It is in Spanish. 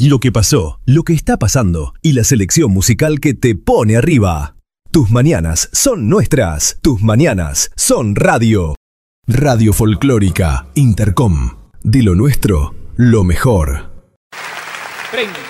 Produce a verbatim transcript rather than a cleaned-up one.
lo que pasó, lo que está pasando y la selección musical que te pone arriba. Tus mañanas son nuestras, tus mañanas son radio. Radio Folclórica Intercom. De lo nuestro, lo mejor. Prende.